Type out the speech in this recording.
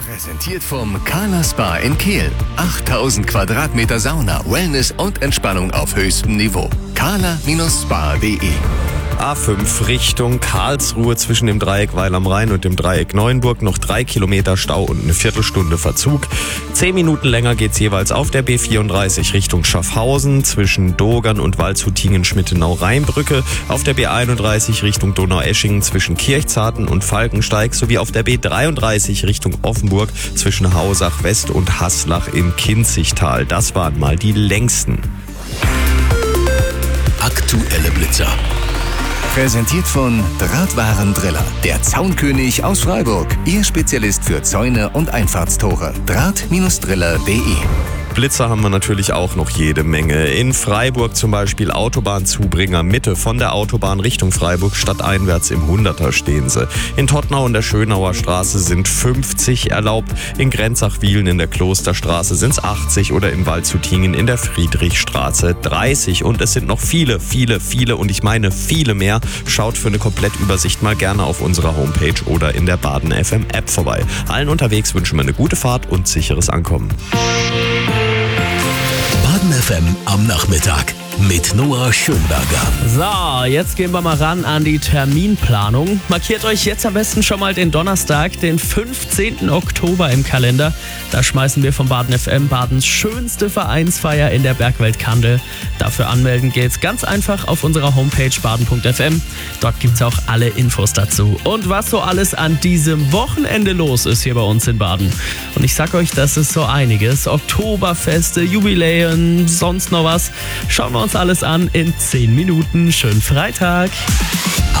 Präsentiert vom Carla Spa in Kehl. 8000 Quadratmeter Sauna, Wellness und Entspannung auf höchstem Niveau. carla-spa.de. A5 Richtung Karlsruhe zwischen dem Dreieck Weil am Rhein und dem Dreieck Neuenburg. Noch 3 Kilometer Stau und eine Viertelstunde Verzug. 10 Minuten länger geht's jeweils auf der B34 Richtung Schaffhausen zwischen Dogern und Waldshutingen-Schmittenau-Rheinbrücke. Auf der B31 Richtung Donaueschingen zwischen Kirchzarten und Falkensteig sowie auf der B33 Richtung Offenburg zwischen Hausach West und Haslach im Kinzigtal. Das waren mal die längsten. Aktuelle Blitzer. Präsentiert von Drahtwarendriller, der Zaunkönig aus Freiburg. Ihr Spezialist für Zäune und Einfahrtstore. Draht-driller.de. Blitzer haben wir natürlich auch noch jede Menge. In Freiburg zum Beispiel Autobahnzubringer Mitte von der Autobahn Richtung Freiburg stadteinwärts im 100er stehen sie. In Tottnau und der Schönauer Straße sind 50 erlaubt. In Grenzach-Wielen in der Klosterstraße sind es 80 oder in Waldshutingen in der Friedrichstraße 30. Und es sind noch viele und ich meine viele mehr. Schaut für eine Komplettübersicht mal gerne auf unserer Homepage oder in der Baden FM App vorbei. Allen unterwegs wünschen wir eine gute Fahrt und sicheres Ankommen. Baden FM am Nachmittag mit Noah Schönberger. So, jetzt gehen wir mal ran an die Terminplanung. Markiert euch jetzt am besten schon mal den Donnerstag, den 15. Oktober im Kalender. Da schmeißen wir vom Baden FM Badens schönste Vereinsfeier in der Bergwelt Kandel. Dafür anmelden geht's ganz einfach auf unserer Homepage baden.fm. Dort gibt's auch alle Infos dazu. Und was so alles an diesem Wochenende los ist hier bei uns in Baden. Und ich sag euch, das ist so einiges. Oktoberfeste, Jubiläen, sonst noch was. Schauen wir uns alles an in 10 Minuten. Schönen Freitag.